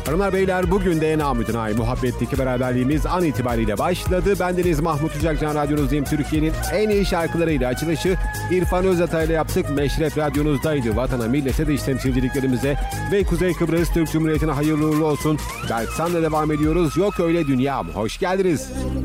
Hanımlar beyler, bugün de namütenayi muhabbetteki beraberliğimiz an itibariyle başladı. Bendeniz Mahmut Ucakcan, radyonuzdayım. Türkiye'nin en iyi şarkılarıyla açılışı İrfan Özatay'la yaptık. Meşref radyonuzdaydı. Vatana, millete de iş temsilciliklerimize ve Kuzey Kıbrıs Türk Cumhuriyeti'ne hayırlı uğurlu olsun. Berksan'la devam ediyoruz. Yok öyle dünyam. Hoş geldiniz.